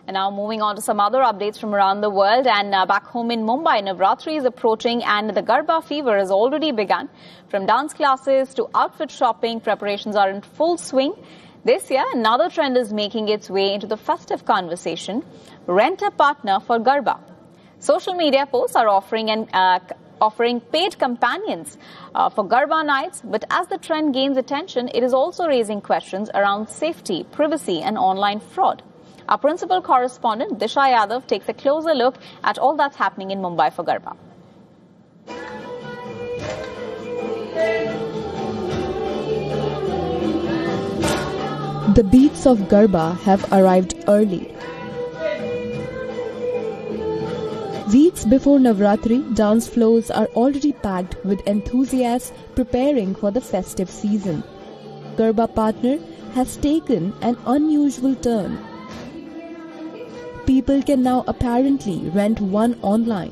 And now moving on to some other updates from around the world, and back home in Mumbai, Navratri is approaching and the Garba fever has already begun. From dance classes to outfit shopping, preparations are in full swing. This year, another trend is making its way into the festive conversation: rent a partner for Garba. Social media posts are offering paid companions for Garba nights, but as the trend gains attention, it is also raising questions around safety, privacy and online fraud. Our principal correspondent, Disha Yadav, takes a closer look at all that's happening in Mumbai for Garba. The beats of Garba have arrived early. Weeks before Navratri, dance floors are already packed with enthusiasts preparing for the festive season. Garba partner has taken an unusual turn. People can now apparently rent one online.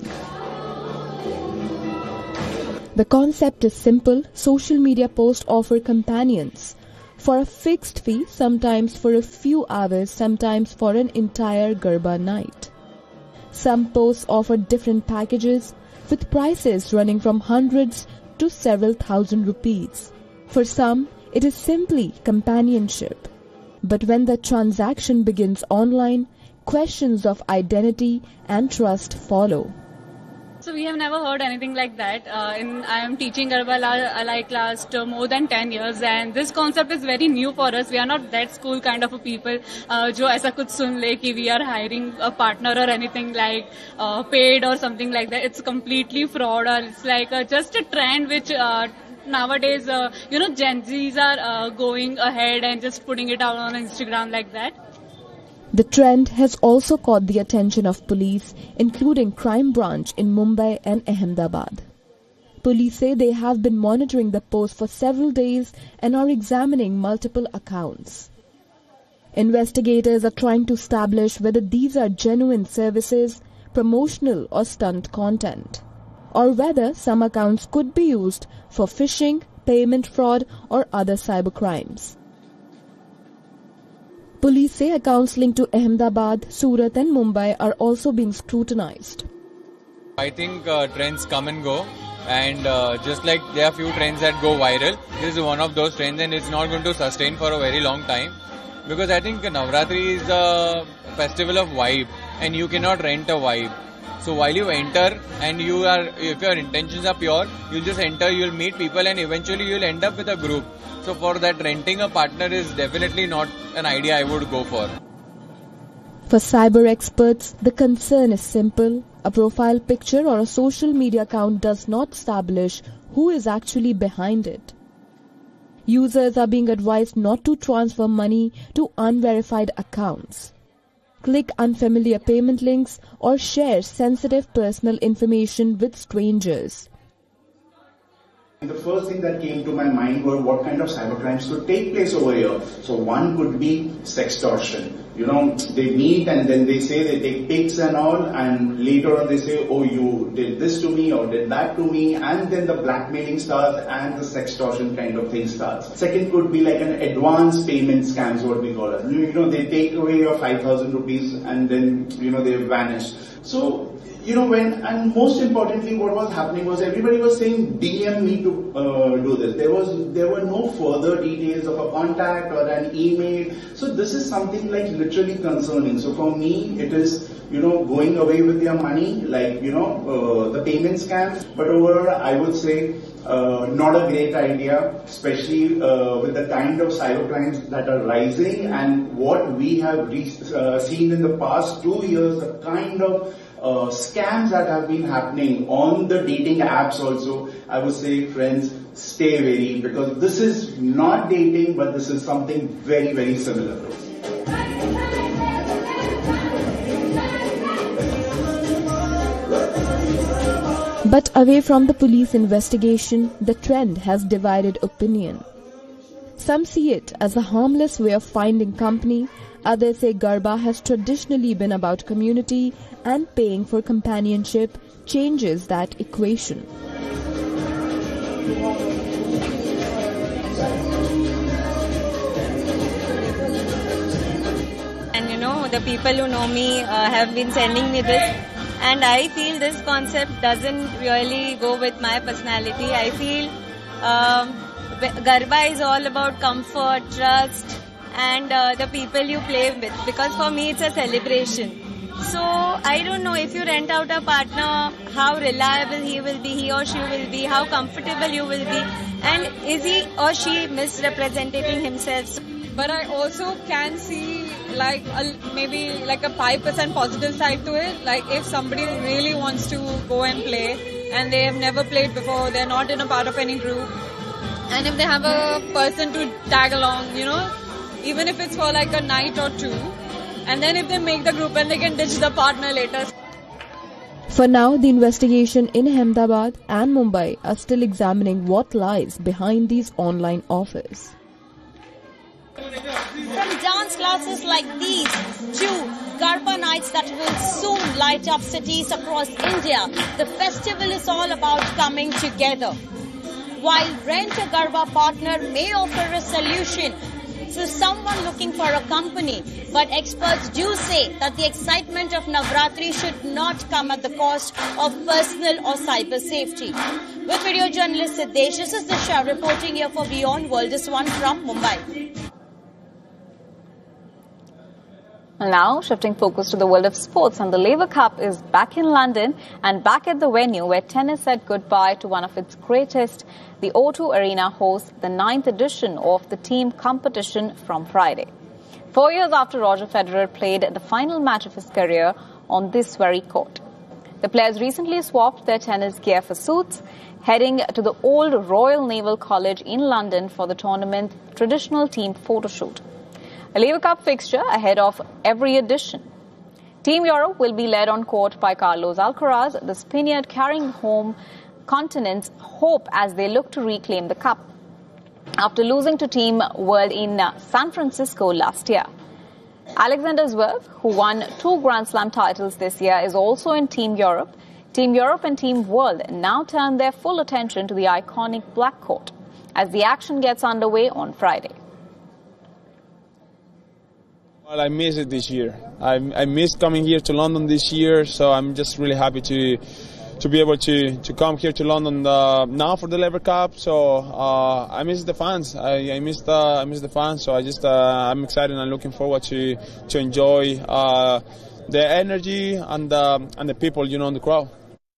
The concept is simple. Social media posts offer companions for a fixed fee, sometimes for a few hours, sometimes for an entire Garba night. Some posts offer different packages with prices running from hundreds to several thousand rupees. For some, it is simply companionship. But when the transaction begins online, questions of identity and trust follow. So we have never heard anything like that. I am teaching Garba like last more than 10 years, and this concept is very new for us. We are not that school kind of a people jo aisa kuch sun le ki we are hiring a partner or anything like paid or something like that. It's completely fraud, or it's like just a trend which nowadays Gen Zs are going ahead and just putting it out on Instagram like that. The trend has also caught the attention of police, including crime branch in Mumbai and Ahmedabad. Police say they have been monitoring the post for several days and are examining multiple accounts. Investigators are trying to establish whether these are genuine services, promotional or stunt content, or whether some accounts could be used for phishing, payment fraud or other cybercrimes. Police say accounts linked to Ahmedabad, Surat and Mumbai are also being scrutinized. I think trends come and go, and just like there are few trends that go viral, this is one of those trends, and it's not going to sustain for a very long time, because I think Navratri is a festival of vibe and you cannot rent a vibe. So while you enter and if your intentions are pure, you'll just enter, you'll meet people and eventually you'll end up with a group. So for that, renting a partner is definitely not an idea I would go for. For cyber experts, the concern is simple. A profile picture or a social media account does not establish who is actually behind it. Users are being advised not to transfer money to unverified accounts, click unfamiliar payment links, or share sensitive personal information with strangers. The first thing that came to my mind were what kind of cybercrimes could take place over here. So one could be sextortion. They meet and then they say they take pics and all, and later on they say, oh, you did this to me or did that to me, and then the blackmailing starts and the sextortion kind of thing starts. Second could be like an advance payment scams, what we call it. They take away your 5,000 rupees and then, they vanish. So, and most importantly, what was happening was everybody was saying, DM me to do this. There were no further details of a contact or an email. So this is something like literally concerning. So for me, it is, going away with your money, like, the payment scams. But overall, I would say, not a great idea, especially with the kind of cybercrimes that are rising and what we have seen in the past 2 years, the kind of scams that have been happening on the dating apps also. I would say, friends, stay wary, because this is not dating, but this is something very, very similar. But away from the police investigation, the trend has divided opinion. Some see it as a harmless way of finding company. Others say Garba has traditionally been about community, and paying for companionship changes that equation. And the people who know me have been sending me this, and I feel this concept doesn't really go with my personality. I feel Garba is all about comfort, trust, and the people you play with, because for me it's a celebration. So I don't know, if you rent out a partner, how reliable he will be, he or she will be, how comfortable you will be, and is he or she misrepresenting himself. But I also can see like maybe like a 5% positive side to it. Like if somebody really wants to go and play and they have never played before, they're not in a part of any group, and if they have a person to tag along, you know, even if it's for like a night or two, and then if they make the group and they can ditch the partner later. For now, the investigation in Ahmedabad and Mumbai are still examining what lies behind these online offers. From dance classes like these to Garba nights that will soon light up cities across India, the festival is all about coming together. While Rent a Garba partner may offer a solution to someone looking for a company, but experts do say that the excitement of Navratri should not come at the cost of personal or cyber safety. With video journalist Siddesh, this is Disha reporting here for Beyond World is One from Mumbai. Now, shifting focus to the world of sports, and the Laver Cup is back in London and back at the venue where tennis said goodbye to one of its greatest. The O2 Arena hosts the 9th edition of the team competition from Friday. 4 years after Roger Federer played the final match of his career on this very court. The players recently swapped their tennis gear for suits, heading to the old Royal Naval College in London for the tournament's traditional team photo shoot. A Laver Cup fixture ahead of every edition. Team Europe will be led on court by Carlos Alcaraz, the Spaniard carrying home continent's hope as they look to reclaim the cup after losing to Team World in San Francisco last year. Alexander Zverev, who won 2 Grand Slam titles this year, is also in Team Europe. Team Europe and Team World now turn their full attention to the iconic black court as the action gets underway on Friday. Well, I miss it this year. I missed coming here to London this year, so I'm just really happy to be able to come here to London now for the Laver Cup. So I miss the fans. I miss the fans. So I'm excited and looking forward to enjoy the energy and the people, you know, in the crowd.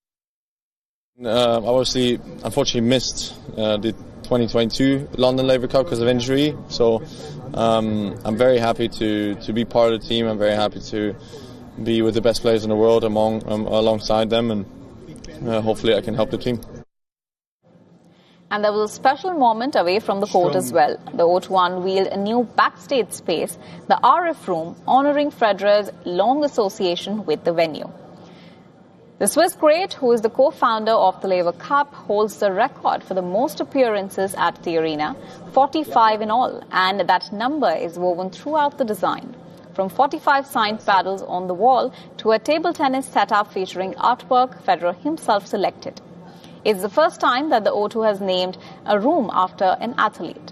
Obviously, unfortunately, missed the 2022 London Laver Cup because of injury. So I'm very happy to be part of the team. I'm very happy to be with the best players in the world alongside them, and hopefully I can help the team. And there was a special moment away from the court as well. The O2 unveiled a new backstage space, the RF Room, honouring Federer's long association with the venue. The Swiss great, who is the co-founder of the Laver Cup, holds the record for the most appearances at the arena, 45 in all, and that number is woven throughout the design. From 45 signed paddles on the wall to a table tennis setup featuring artwork Federer himself selected. It's the first time that the O2 has named a room after an athlete.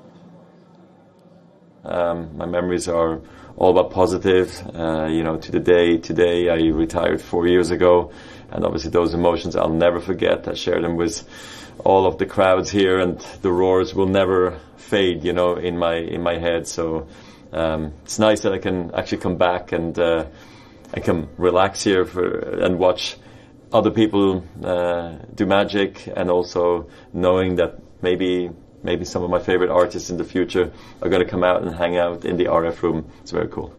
My memories are all about positive, to the day. Today I retired 4 years ago, and obviously those emotions I'll never forget. I share them with all of the crowds here, and the roars will never fade, in my head. So it's nice that I can actually come back and I can relax here and watch other people do magic, and also knowing that maybe some of my favorite artists in the future are going to come out and hang out in the RF Room. It's very cool.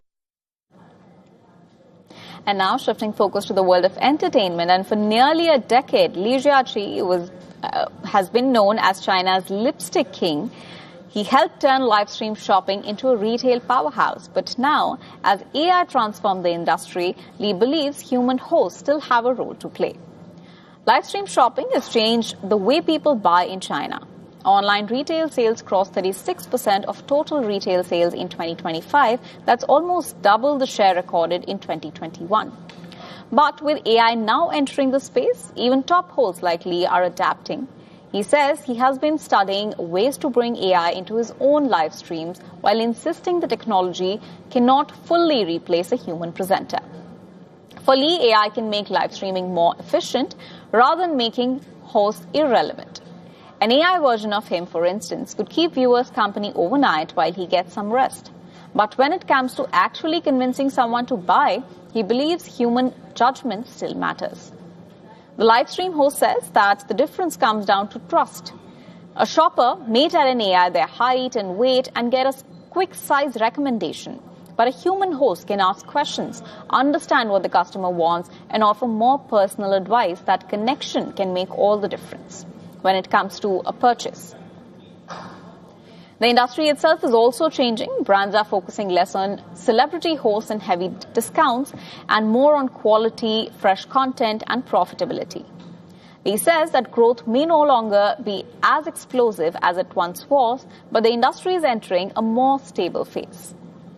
And now shifting focus to the world of entertainment, and for nearly a decade, Li Jiaqi has been known as China's lipstick king. He helped turn live stream shopping into a retail powerhouse. But now, as AI transformed the industry, Li believes human hosts still have a role to play. Live stream shopping has changed the way people buy in China. Online retail sales crossed 36% of total retail sales in 2025. That's almost double the share recorded in 2021. But with AI now entering the space, even top hosts like Li are adapting. He says he has been studying ways to bring AI into his own live streams while insisting the technology cannot fully replace a human presenter. For Lee, AI can make live streaming more efficient rather than making hosts irrelevant. An AI version of him, for instance, could keep viewers company overnight while he gets some rest. But when it comes to actually convincing someone to buy, he believes human judgment still matters. The live stream host says that the difference comes down to trust. A shopper may tell an AI their height and weight and get a quick size recommendation. But a human host can ask questions, understand what the customer wants, and offer more personal advice. That connection can make all the difference when it comes to a purchase. The industry itself is also changing. Brands are focusing less on celebrity hosts and heavy discounts and more on quality, fresh content and profitability. He says that growth may no longer be as explosive as it once was, but the industry is entering a more stable phase.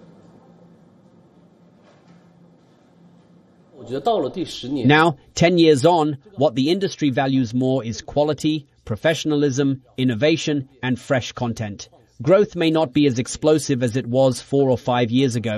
Now, 10 years on, what the industry values more is quality, professionalism, innovation and fresh content. Growth may not be as explosive as it was 4 or 5 years ago,